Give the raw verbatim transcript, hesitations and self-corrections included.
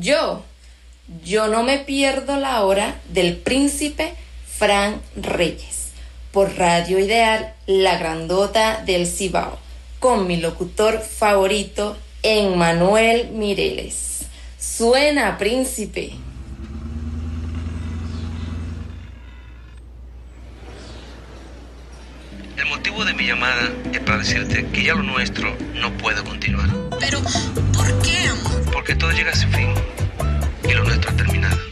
Yo, yo no me pierdo la hora del príncipe Fran Reyes, por Radio Ideal, la grandota del Cibao, con mi locutor favorito, Emmanuel Mireles. Suena, príncipe. El motivo de mi llamada es para decirte que ya lo nuestro no puede continuar. Pero, ¿por qué, amor? Porque todo llega a su fin y lo nuestro ha terminado.